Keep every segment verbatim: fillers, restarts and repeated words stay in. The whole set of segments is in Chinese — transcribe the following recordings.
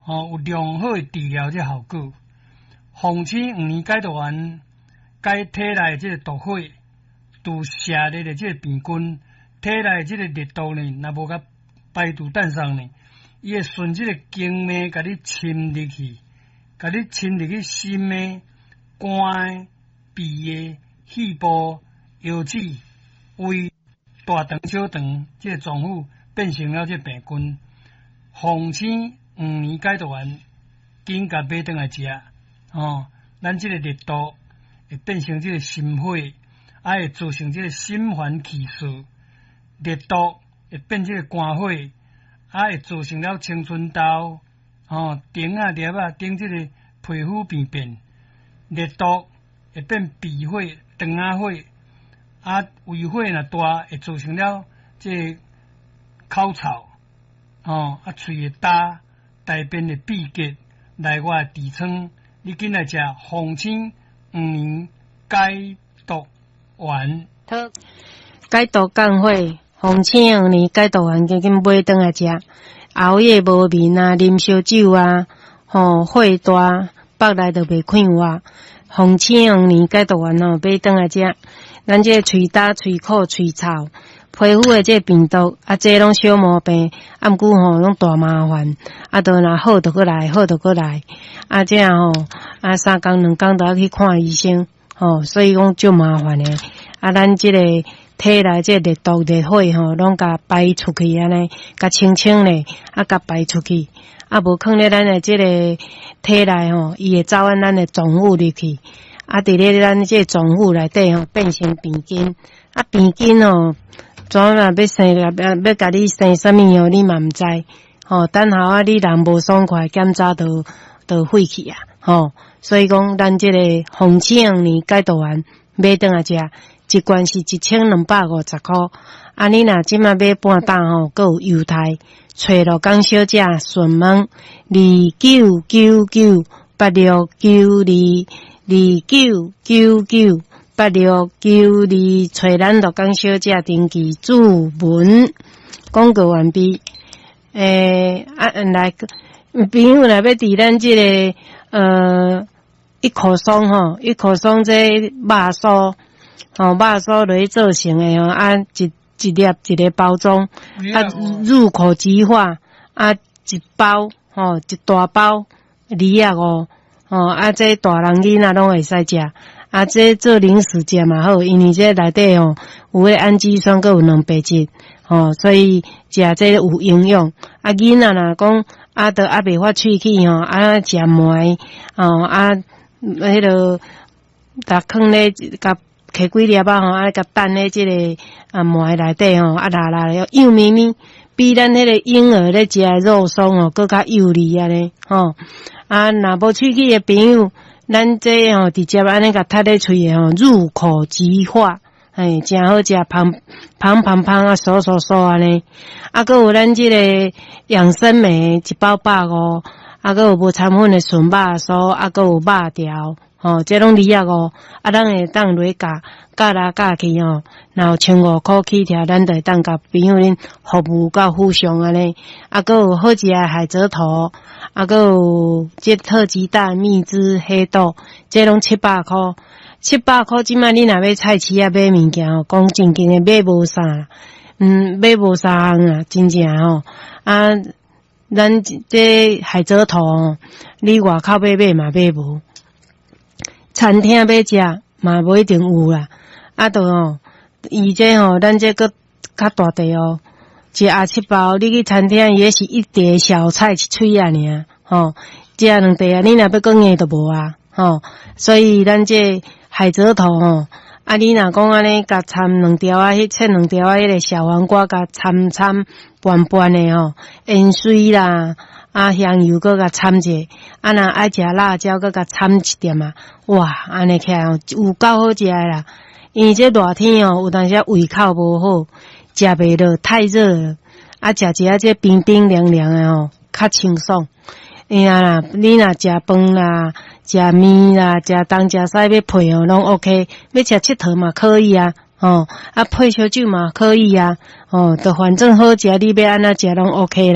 吼、哦、有良好的治疗这效果。红星五年解毒丸，解体内这个毒火，除射热的这个病菌，体内这个热毒呢，若无甲排除诞生呢，伊会顺这个经脉甲你侵入去，甲你侵入去心的、肝的、鼻的、肺部、腰子、胃、大肠、小肠这个脏腑变成了这个病菌。红星五年解毒丸，紧甲买转来食，哦，咱这个热毒会变成这个心火，啊会造成这个心烦气躁，热毒会变这个肝火，啊会造成了青春痘，哦，顶啊粒啊顶这个皮肤病变，热毒会变鼻火、肠仔火，啊胃火若大会造成了这个口臭，哦，啊喙会焦，大便会闭结，内外痔疮，你紧来食红星五年解毒丸。 好，解毒降火，红星五年解毒丸，紧紧买转来食。熬夜无眠啊，啉烧酒啊，吼、哦、火大，腹内就袂快活。红星五年解毒丸哦，买转来食。咱这喙焦、喙苦、喙臭。皮肤的这病毒，啊，这拢小毛病，啊，毋过吼，拢大麻烦，啊，都若好就过来，好就过来，啊，这样吼，啊，三工两工都要去看医生，吼，所以讲足麻烦的，啊，咱这个体内这热毒热火吼，拢甲排出去安尼，甲清清咧，啊，甲排出去，啊，无放咧咱的这个体内吼，伊会走按咱的脏腑入去，啊，伫咧咱这脏腑内底吼，变成病菌，啊，病菌吼。怎啊要生要要甲你生啥物哦？你嘛毋知，吼、哦，等下啊你人无爽快，检查都都废去啊，吼、哦，所以讲咱即个红星年解毒丸买转来食，一罐是一千两百五十箍，啊你若即马买半担吼，佫有优待，找罗江小姐询问二九九九八六九二二九九九。八六九二，找咱罗江小姐登记注文，广告完毕。诶、欸，啊，来，朋友若要伫咱即、這个呃一口松吼，一口松这肉酥，吼肉酥落去做成诶吼，啊一一粒一个包装，啊入口即化，啊一包吼一大包二啊五，吼啊这大人囡仔拢会使食。啊，这做零食食嘛好，因为这内底吼有迄氨基酸，佮有蛋白质，吼，所以食这有营养。啊，囡仔若讲啊，都还袂发喙齿吼，啊食糜，吼啊，迄个逐放咧，甲摕几粒啊吼，啊甲等咧即个啊糜内底吼，啊拉拉咧幼咪咪，比咱迄个婴儿咧食肉松哦，佮较幼腻安尼，吼啊，若无喙齿诶朋友。咱这吼直接安尼甲踢咧喙诶吼，入口即化，嘿，真好食，香香香香啊，酥酥酥安尼。啊，佮有咱即个养生梅一包百五，啊，佮有无掺粉诶纯肉酥，啊，佮有肉条，吼，这拢二啊五，啊，咱会当落加加来加去吼，然后千五箍起条，咱就会当甲朋友恁服务到附上安尼。啊，佮有好食诶海蜇头。啊，佮有这特级蛋、蜜汁、黑豆，这拢七百箍，七百箍。即摆你若要菜市啊买物件吼，讲正经诶买无啥，嗯，买无啥项啊，真正吼。啊，咱这海蜇头吼，你外口买买嘛买无，餐厅买食嘛无一定有啦。啊，都吼，伊这吼，咱这个较大地哦。一盒七包，你去餐厅也是一碟小菜一喙啊尔，吼，食两碟啊，你若要讲硬都无啊，吼，所以咱这海蜇头吼，啊，你若讲安尼，甲掺两条啊，迄切两条啊，迄个小黄瓜，甲掺掺拌拌的吼，盐水啦，啊香油搁甲掺者，啊若爱食辣椒，搁甲掺一点啊，哇，安尼起来有够好食诶啦，因为这热天哦，有当时胃口无好。食袂落太热了，啊，食一下这冰冰凉凉的吼，较清爽。哎呀啦，你若食饭啦、食面啦、食东食西要配哦，拢 OK。要食佚佗嘛可以啊，哦，啊配烧酒嘛可以啊，哦，都反正好食，你要安怎食拢 OK 啦，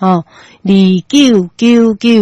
吼，二九九九。